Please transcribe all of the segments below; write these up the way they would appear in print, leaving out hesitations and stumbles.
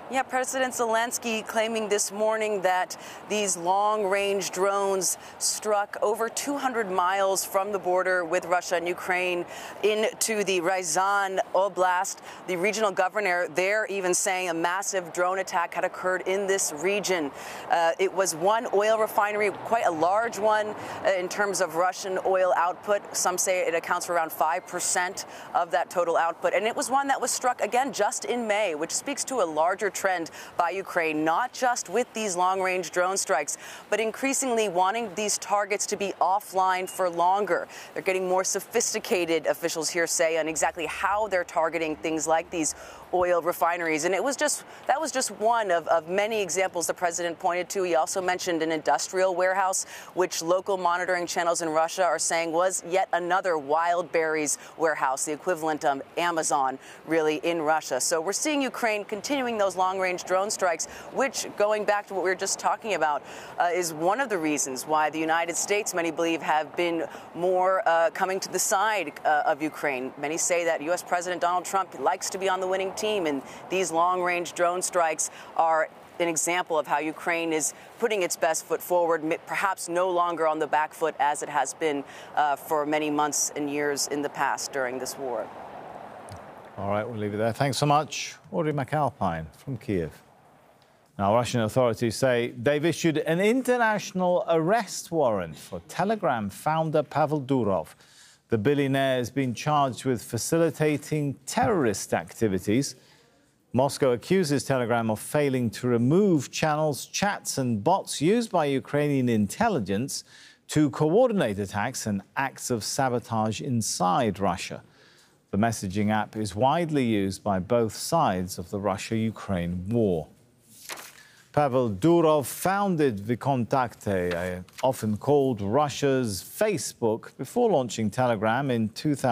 Yeah, President Zelensky claiming this morning that these long-range drones struck over 200 miles from the border with Russia and Ukraine into the Ryazan Oblast. The regional governor there even saying a massive drone attack had occurred in this region. It was one oil refinery, quite a large one in terms of Russian oil output. Some say it accounts for around 5% of that total output. And it was one that was struck again just in May, which speaks to a larger trend by Ukraine, not just with these long-range drone strikes, but increasingly wanting these targets to be offline for longer. They're getting more sophisticated, officials here say, on exactly how they're targeting things like these oil refineries. And that was just one of many examples the president pointed to. He also mentioned an industrial warehouse, which local monitoring channels in Russia are saying was yet another wild berries warehouse, the equivalent of Amazon, really, in Russia. So we're seeing Ukraine continuing those long-range drone strikes, which, going back to what we were just talking about, is one of the reasons why the United States, many believe, have been more coming to the side of Ukraine. Many say that U.S. President Donald Trump likes to be on the winning team, and these long-range drone strikes are an example of how Ukraine is putting its best foot forward, perhaps no longer on the back foot as it has been for many months and years in the past during this war. All right, we'll leave it there. Thanks so much, Audrey McAlpine from Kyiv. Now, Russian authorities say they've issued an international arrest warrant for Telegram founder Pavel Durov. The billionaire has been charged with facilitating terrorist activities. Moscow accuses Telegram of failing to remove channels, chats and bots used by Ukrainian intelligence to coordinate attacks and acts of sabotage inside Russia. The messaging app is widely used by both sides of the Russia-Ukraine war. Pavel Durov founded VKontakte, often called Russia's Facebook, before launching Telegram in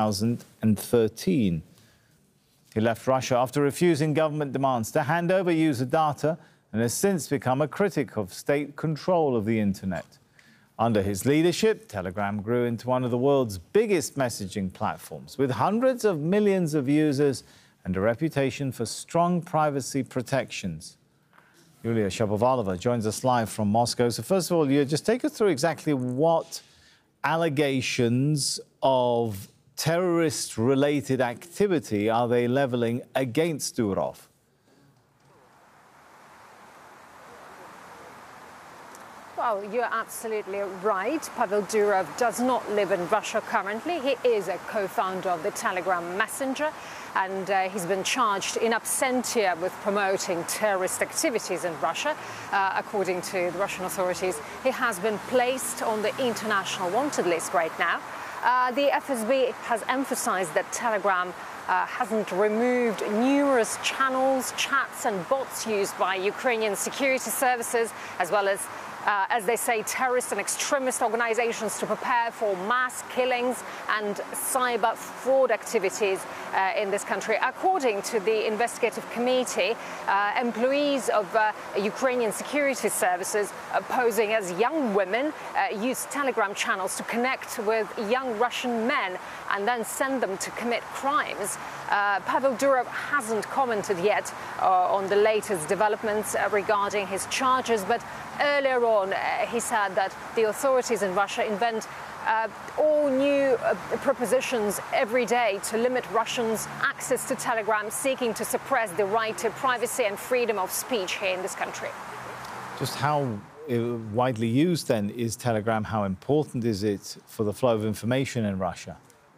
2013. He left Russia after refusing government demands to hand over user data and has since become a critic of state control of the internet. Under his leadership, Telegram grew into one of the world's biggest messaging platforms, with hundreds of millions of users and a reputation for strong privacy protections. Yulia Shapovalova joins us live from Moscow. So first of all, you just take us through exactly what allegations of terrorist-related activity are they leveling against Durov? Well, you're absolutely right. Pavel Durov does not live in Russia currently. He is a co-founder of the Telegram Messenger, and he's been charged in absentia with promoting terrorist activities in Russia. According to the Russian authorities, he has been placed on the international wanted list right now. The FSB has emphasized that Telegram hasn't removed numerous channels, chats and bots used by Ukrainian security services, as well as they say, terrorist and extremist organizations to prepare for mass killings and cyber fraud activities in this country. According to the investigative committee, employees of Ukrainian security services posing as young women use Telegram channels to connect with young Russian men and then send them to commit crimes. Pavel Durov hasn't commented yet on the latest developments regarding his charges, but earlier on he said that the authorities in Russia invent all new propositions every day to limit Russians' access to Telegram, seeking to suppress the right to privacy and freedom of speech here in this country. Just how widely used, then, is Telegram? How important is it for the flow of information in Russia?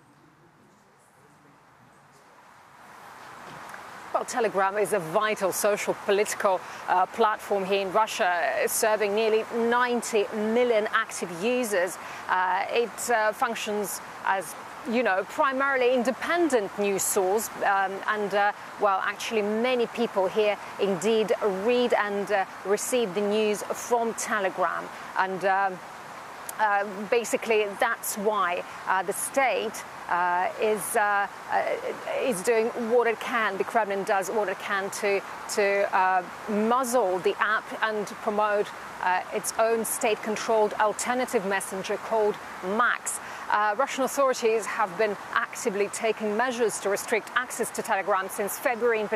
Well, Telegram is a vital social political platform here in Russia, serving nearly 90 million active users. It functions as, you know, primarily independent news source, well, actually many people here indeed read and receive the news from Telegram, and basically that's why the state is doing what it can. The Kremlin does what it can to muzzle the app and promote its own state-controlled alternative messenger called Max. Russian authorities have been actively taking measures to restrict access to Telegram since February in particular.